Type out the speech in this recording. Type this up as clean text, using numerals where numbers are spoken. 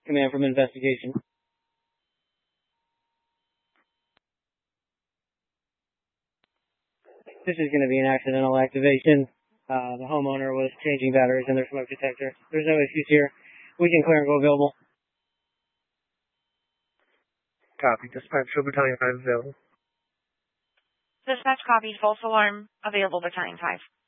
Command from investigation. This is going to be an accidental activation. The homeowner was changing batteries in their smoke detector. There's no issues here. We can clear and go available. Copy. Dispatch, show Battalion 5 available. Dispatch copies, false alarm, available Battalion 5.